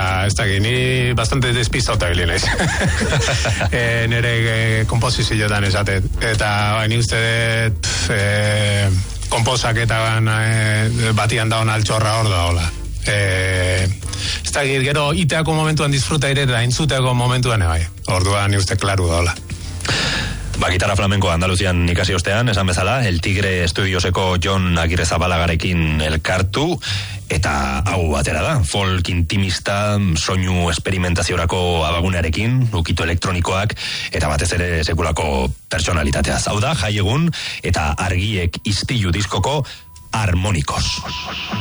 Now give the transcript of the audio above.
ez dakit, ni bastante despistauta bili naiz. Nere komposizioetan esatet. Eta ni uste dut komposaketaban batian daun altxorra hor da, hola. Ez dakit, gero iteako momentuan disfruta ere eta intzuteako momentuan bai. Orduan ni uste klaru da, hola. Gitarra flamenko Andaluzian ikasi ostean, esan bezala, El Tigre Estudioseko Jon Agirrezabalagarekin elkartu, eta hau atera da, folk intimista, soinu esperimentaziorako abagunearekin, ukito elektronikoak, eta batez ere sekulako personalitatea. Hau da, Jai Egun, eta Argiek Istilu diskoko Harmonikos.